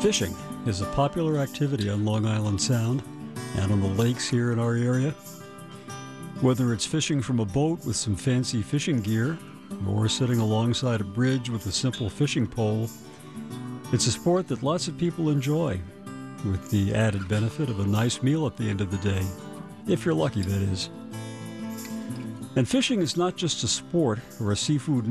Fishing is a popular activity on Long Island Sound and on the lakes here in our area. Whether it's fishing from a boat with some fancy fishing gear or sitting alongside a bridge with a simple fishing pole, it's a sport that lots of people enjoy, with the added benefit of a nice meal at the end of the day, if you're lucky, that is. And fishing is not just a sport or a seafood